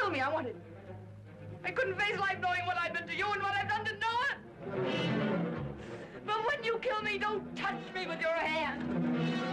kill me. I wanted... I couldn't face life knowing what I've done to you and what I've done to Noah. But when you kill me, don't touch me with your hand.